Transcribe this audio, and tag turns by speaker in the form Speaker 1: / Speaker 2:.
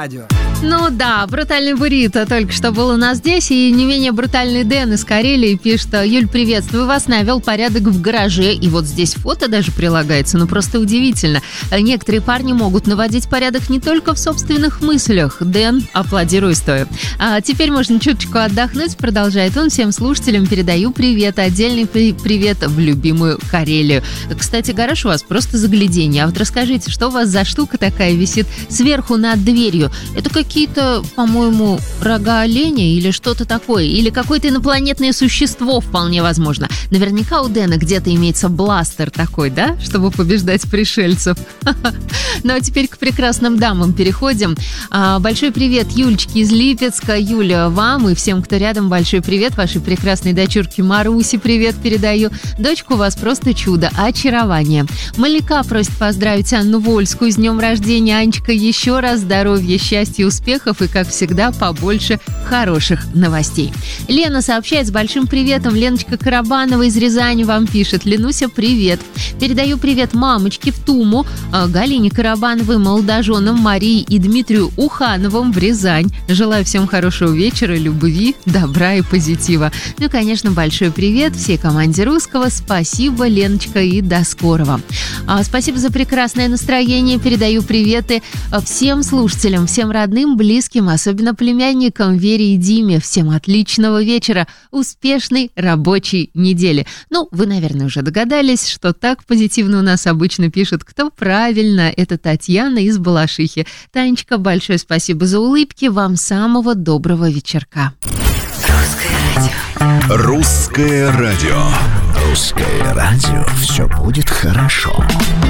Speaker 1: Ну да, брутальный буррито только что был у нас здесь, и не менее брутальный Дэн из Карелии пишет: Юль, приветствую вас, навел порядок в гараже, и вот здесь фото даже прилагается, ну просто удивительно. Некоторые парни могут наводить порядок не только в собственных мыслях. Дэн, аплодирую стоя. А теперь можно чуточку отдохнуть, продолжает он. Всем слушателям передаю привет, отдельный привет в любимую Карелию. Кстати, гараж у вас просто загляденье, а вот расскажите, что у вас за штука такая висит сверху над дверью? Это какие-то, по-моему, рога оленя или что-то такое. Или какое-то инопланетное существо, вполне возможно. Наверняка у Дэна где-то имеется бластер такой, да? Чтобы побеждать пришельцев. Ну а теперь к прекрасным дамам переходим. Большой привет Юлечке из Липецка. Юля, вам и всем, кто рядом, большой привет. Вашей прекрасной дочурке Марусе привет передаю. Дочка у вас просто чудо, очарование. Маляка просит поздравить Анну Вольскую с днем рождения. Анечка, еще раз здоровья, счастья, успехов и, как всегда, побольше хороших новостей. Лена сообщает с большим приветом. Леночка Карабанова из Рязани вам пишет: Ленуся, привет. Передаю привет мамочке в Туму, Галине Карабановой, молодоженам Марии и Дмитрию Ухановым в Рязань. Желаю всем хорошего вечера, любви, добра и позитива. Ну и, конечно, большой привет всей команде Русского. Спасибо, Леночка, и до скорого. Спасибо за прекрасное настроение. Передаю приветы всем слушателям, всем родным, близким, особенно племянникам Вере и Диме. Всем отличного вечера, успешной рабочей недели. Ну, вы, наверное, уже догадались, что так позитивно у нас обычно пишут. Кто правильно? Это Татьяна из Балашихи. Танечка, большое спасибо за улыбки. Вам самого доброго вечерка.
Speaker 2: Русское радио. Русское радио. Все будет хорошо.